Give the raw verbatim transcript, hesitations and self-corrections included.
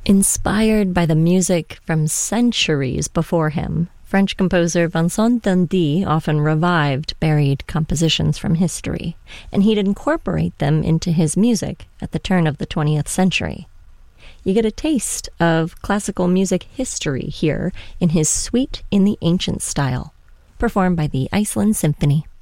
Inspired by the music from centuries before him, French composer Vincent d'Indy often revived buried compositions from history, and he'd incorporate them into his music at the turn of the twentieth century. You get a taste of classical music history here in his Suite in the Ancient Style, performed by the Iceland Symphony.